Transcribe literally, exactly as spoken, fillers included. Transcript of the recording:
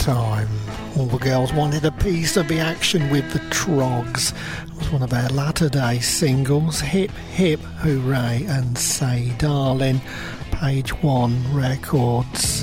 time. All the girls wanted a piece of the action with the Troggs. It was one of our latter day singles, Hip Hip Hooray and Say Darling, Page One Records.